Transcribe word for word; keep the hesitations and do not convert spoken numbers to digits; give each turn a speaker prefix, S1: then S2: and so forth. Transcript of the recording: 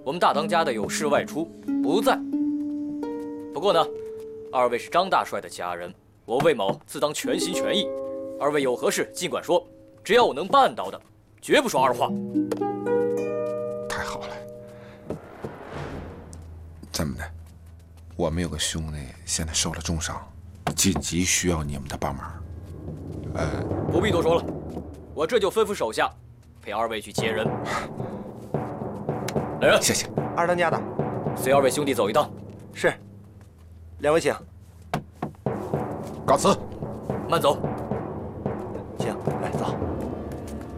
S1: 我们大当家的有事外出，不在。不过呢，二位是张大帅的家人，我魏某自当全心全意。二位有何事尽管说，只要我能办到的，绝不说二话。
S2: 太好了。这么的，我们有个兄弟现在受了重伤，紧急需要你们的帮忙。呃，
S1: 不必多说了，我这就吩咐手下陪二位去接人。来人，
S2: 谢谢
S3: 二当家的，
S1: 随二位兄弟走一趟。
S3: 是。两位请。
S2: 告辞。
S1: 慢走。
S3: 请，来走。